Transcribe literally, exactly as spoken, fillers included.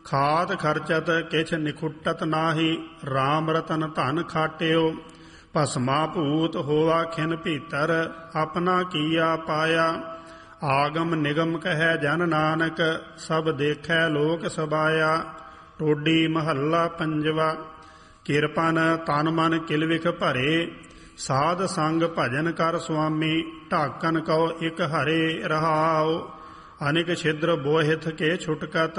ਖਾਤ ਖਰਚਤ ਕਿਛ ਨਿਖੁੱਟਤ ਨਾਹੀ, ਰਾਮ ਰਤਨ ਧਨ ਖਾਟਿਓ। ਭਸਮਾ ਭੂਤ ਹੋਵਾ ਖਿਨ ਭੀਤਰ, ਆਪਣਾ ਕੀਆ ਪਾਇਆ। ਆਗਮ ਨਿਗਮ ਕਹਿ ਜਨ ਨਾਨਕ, ਸਭ ਦੇਖੈ ਲੋਕ ਸਬਾਇਆ। ਟੋਡੀ ਮਹੱਲਾ ਪੰਜਵਾ। ਕਿਰਪਨ ਤਨ ਮਨ ਕਿਲਵਿਖ ਭਰੇ, ਸਾਧ ਸੰਗ ਭਜਨ ਕਰ ਸੁਆਮੀ। ਢਾਕਨ ਕਉ ਇਕ ਹਰੇ ਰਹਾਉ, ਅਨਿਕ ਛਿਦਰ ਬੋਹਿਥ ਕੇ ਛੁਟਕਤ।